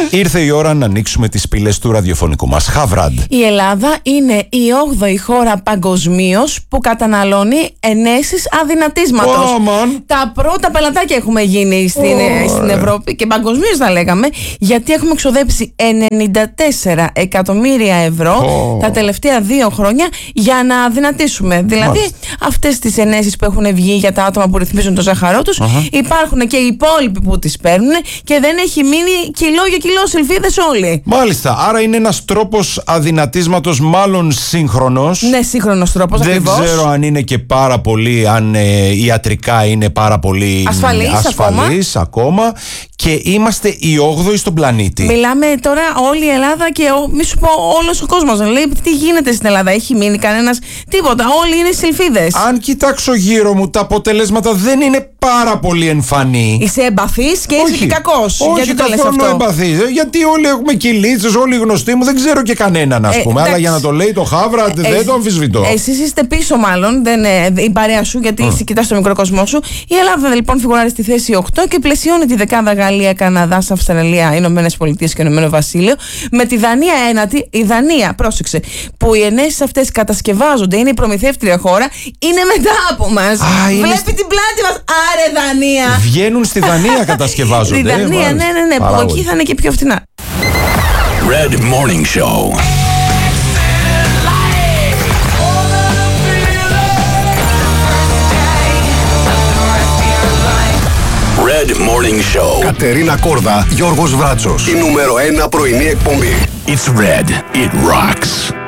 Ήρθε η ώρα να ανοίξουμε τις πύλες του ραδιοφωνικού μας Χαβραντ. Η Ελλάδα είναι η 8η χώρα παγκοσμίως που καταναλώνει ενέσεις αδυνατίσματος. Τα πρώτα πελατάκια έχουμε γίνει στην Ευρώπη και παγκοσμίως θα λέγαμε, γιατί έχουμε εξοδέψει 94 εκατομμύρια ευρώ τα τελευταία 2 χρόνια για να αδυνατίσουμε. Δηλαδή αυτές τις ενέσεις που έχουν βγει για τα άτομα που ρυθμίζουν το ζάχαρό τους, υπάρχουν και οι υπόλοιποι που τις παίρνουν και δεν έχει μείνει κιλό για κιλό σιλφίδες όλοι. Μάλιστα, άρα είναι ένας τρόπος αδυνατίσματος, μάλλον σύγχρονος. Ναι, σύγχρονος τρόπος. Δεν ακριβώς. ξέρω αν είναι και πάρα πολύ, αν ιατρικά είναι πάρα πολύ ασφαλής ακόμα. Και είμαστε οι 8οι στον πλανήτη. Μιλάμε τώρα όλη η Ελλάδα και μη σου πω όλος ο κόσμος. Λέει τι γίνεται στην Ελλάδα, έχει μείνει κανένας τίποτα. Όλοι είναι σιλφίδες. Αν κοιτάξω γύρω μου, τα αποτελέσματα δεν είναι πάρα πολύ εμφανή. Είσαι εμπαθής και είσαι και κακός. Όχι, γιατί το λες αυτό? εμπαθής. Γιατί όλοι έχουμε κυλίτσες, όλοι οι γνωστοί μου, δεν ξέρω και κανέναν, ας πούμε. Αλλά για να το λέει το Χαβραντ, δεν το αμφισβητώ. Εσείς είστε πίσω, μάλλον, η παρέα σου, γιατί κοιτάς το μικρό κοσμό σου. Η Ελλάδα λοιπόν φιγουράρει στη θέση 8 και πλαισιώνει τη δεκάδα Γαλλία, Καναδάς, Αυστραλία, Ηνωμένες Πολιτείες και Ηνωμένο Βασίλειο. Με τη Δανία ένατη, η Δανία, πρόσεξε, που οι ενέσεις αυτές κατασκευάζονται, είναι η προμηθεύτρια χώρα, είναι μετά από μας. Βλέπει την πλάτη μας. Άρε Δανία. Βγαίνουν στη Δανία, κατασκευάζονται. Στη Δανία, ναι. Που εκεί θα είναι και πιο φθηνά. Red Morning Show. Red Morning Show. Κατερίνα Κόρδα, Γιώργος Βράτσος. Η νούμερο 1 πρωινή εκπομπή. It's Red. It rocks.